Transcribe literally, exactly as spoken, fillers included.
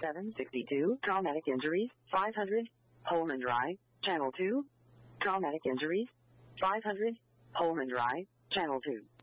seven sixty-two, traumatic injuries, five hundred, Holman Drive, Channel two, traumatic injuries, five hundred, Holman Drive, Channel two.